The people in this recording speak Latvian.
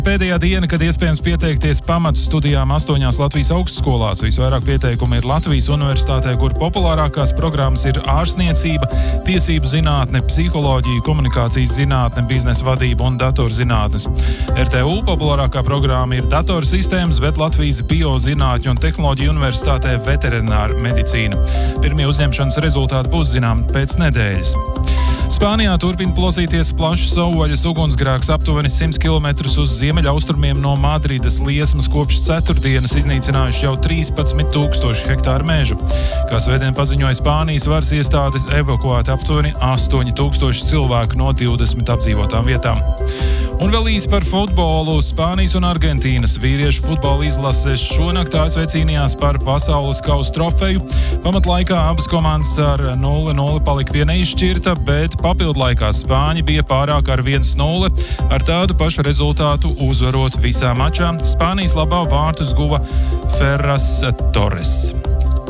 Pēdējā diena, kad iespējams pieteikties pamatstudijām 8 Latvijas augstskolās. Visvairāk pieteikumu ir Latvijas universitātē, kur populārākās programmas ir ārstniecība, tiesību zinātne, psiholoģija, komunikācijas zinātne, biznesa vadība un datorzinātnes. RTU populārākā programma ir datorsistēmas, bet Latvijas biozinātņu un tehnoloģiju universitātē veterināra medicīna. Pirmie uzņemšanas rezultāti būs zināmi pēc nedēļas. Spānijā turpina plosīties plašs savvaļas ugunsgrēks aptuveni 100 km uz ziemeļaustrumiem no Madrides liesmas kopš ceturtdienas iznīcinājuši jau 13,000 hektāru mežu. Kā svētdien paziņoja Spānijas varas iestādes, evakuēti aptuveni 8,000 cilvēku no 20 apdzīvotām vietām. Un vēl īsi par futbolu. Spānijas un Argentīnas vīriešu futbola izlases šonakt ASV cīnījās par pasaules kausa trofeju. Pamatlaikā abas komandas ar 0-0 palika pie neizšķirta, bet papildlaikā Spāņi bija pārāk ar 1-0, ar tādu pašu rezultātu uzvarot visā mačā. Spānijas labā vārtus guva Ferras Torres.